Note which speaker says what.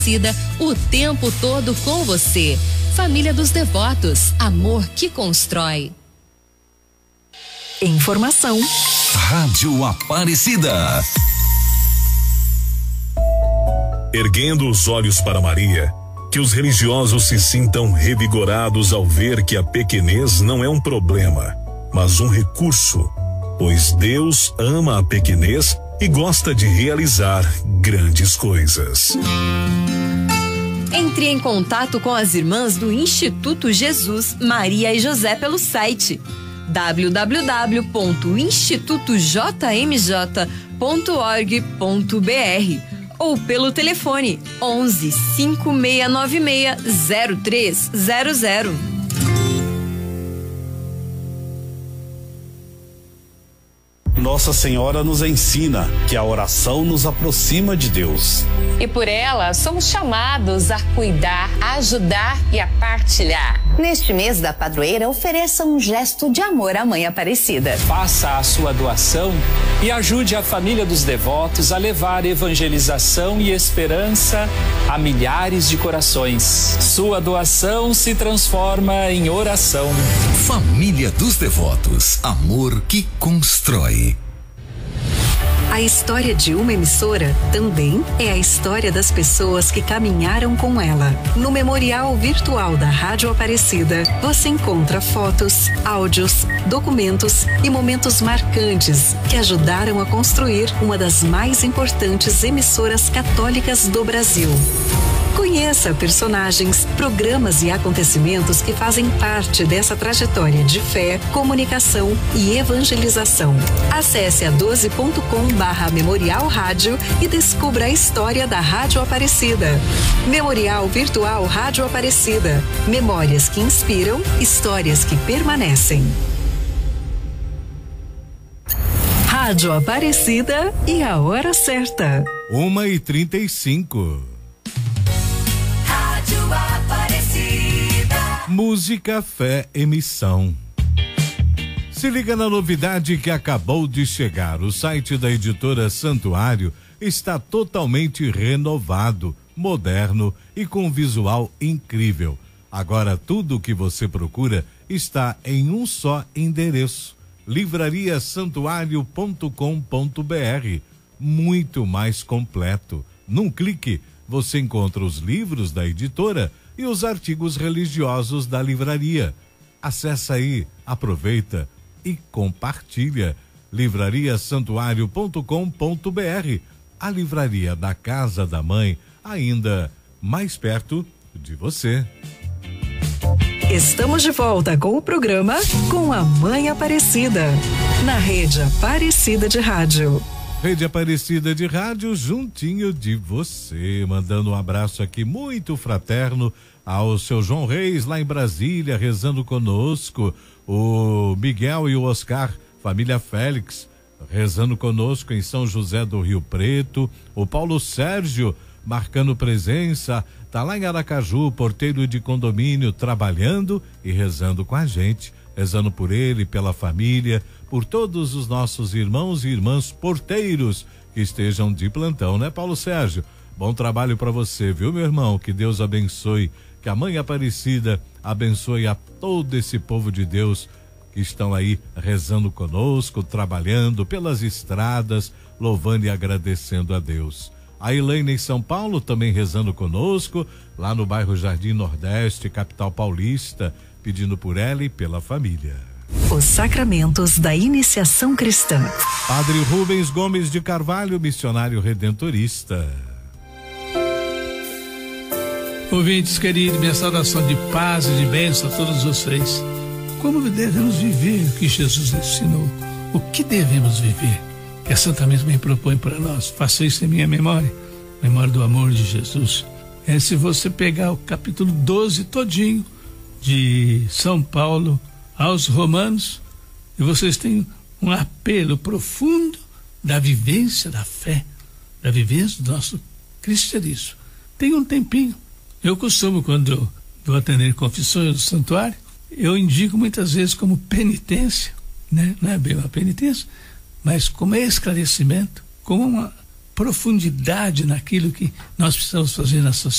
Speaker 1: O tempo todo com você. Família dos Devotos, amor que constrói.
Speaker 2: Informação.
Speaker 3: Rádio Aparecida. Erguendo os olhos para Maria, que os religiosos se sintam revigorados ao ver que a pequenez não é um problema, mas um recurso, pois Deus ama a pequenez e gosta de realizar grandes coisas.
Speaker 2: Entre em contato com as irmãs do Instituto Jesus, Maria e José pelo site www.institutojmj.org.br ou pelo telefone 11 5696 0300.
Speaker 4: Nossa Senhora nos ensina que a oração nos aproxima de Deus.
Speaker 5: E por ela, somos chamados a cuidar, a ajudar e a partilhar.
Speaker 6: Neste mês da padroeira, ofereça um gesto de amor à Mãe Aparecida.
Speaker 7: Faça a sua doação e ajude a família dos devotos a levar evangelização e esperança a milhares de corações. Sua doação se transforma em oração.
Speaker 3: Família dos Devotos, amor que constrói.
Speaker 2: A história de uma emissora também é a história das pessoas que caminharam com ela. No Memorial Virtual da Rádio Aparecida, você encontra fotos, áudios, documentos e momentos marcantes que ajudaram a construir uma das mais importantes emissoras católicas do Brasil. Conheça personagens, programas e acontecimentos que fazem parte dessa trajetória de fé, comunicação e evangelização. Acesse a 12.com/Memorial Rádio e descubra a história da Rádio Aparecida. Memorial Virtual Rádio Aparecida. Memórias que inspiram, histórias que permanecem. Rádio Aparecida e a hora certa.
Speaker 8: 1h35. Música, fé, emissão. Se liga na novidade que acabou de chegar. O site da editora Santuário está totalmente renovado, moderno e com visual incrível. Agora tudo o que você procura está em um só endereço: livrariasantuario.com.br. Muito mais completo. Num clique, você encontra os livros da editora e os artigos religiosos da livraria. Acesse aí, aproveita e compartilha. livrariasantuario.com.br, a livraria da Casa da Mãe, ainda mais perto de você.
Speaker 2: Estamos de volta com o programa Com a Mãe Aparecida, na Rede Aparecida de Rádio.
Speaker 8: Rede Aparecida de Rádio, juntinho de você, mandando um abraço aqui muito fraterno ao seu João Reis, lá em Brasília, rezando conosco, o Miguel e o Oscar, família Félix, rezando conosco em São José do Rio Preto, o Paulo Sérgio, marcando presença, tá lá em Aracaju, porteiro de condomínio, trabalhando e rezando com a gente, rezando por ele, pela família, por todos os nossos irmãos e irmãs porteiros que estejam de plantão, né, Paulo Sérgio? Bom trabalho para você, viu, meu irmão? Que Deus abençoe, que a Mãe Aparecida abençoe a todo esse povo de Deus que estão aí rezando conosco, trabalhando pelas estradas, louvando e agradecendo a Deus. A Elaine em São Paulo também rezando conosco, lá no bairro Jardim Nordeste, capital paulista, pedindo por ela e pela família.
Speaker 2: Os sacramentos da iniciação cristã.
Speaker 8: Padre Rubens Gomes de Carvalho, missionário redentorista.
Speaker 9: Ouvintes queridos, minha saudação de paz e de bênção a todos vocês. Como devemos viver o que Jesus ensinou? O que devemos viver? Que a Santa Missa me propõe para nós. Faça isso em minha memória, memória do amor de Jesus. Se você pegar o capítulo 12 todinho de São Paulo aos Romanos, e vocês têm um apelo profundo da vivência da fé, da vivência do nosso cristianismo. Tem um tempinho. Eu costumo, quando vou atender confissões do santuário, eu indico muitas vezes como penitência, né? Não é bem uma penitência, mas como esclarecimento, como profundidade naquilo que nós precisamos fazer na sociedade.